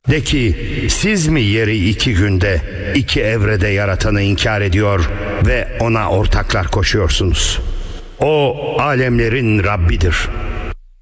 De ki, siz mi yeri 2 günde, 2 evrede yaratanı inkar ediyor ve ona ortaklar koşuyorsunuz? O alemlerin Rabbidir.